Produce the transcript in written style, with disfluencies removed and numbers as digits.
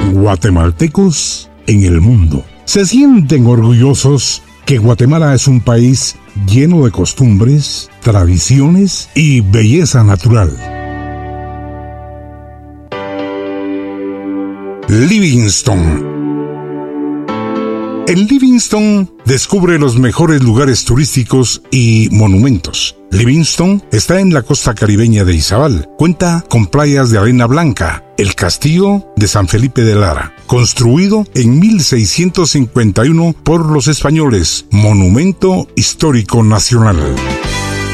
Guatemaltecos en el mundo se sienten orgullosos que Guatemala es un país lleno de costumbres, tradiciones y belleza natural. Livingston. En Livingston descubre los mejores lugares turísticos y monumentos. Livingston está en la costa caribeña de Izabal. Cuenta con playas de arena blanca, el castillo de San Felipe de Lara, construido en 1651 por los españoles, monumento histórico nacional.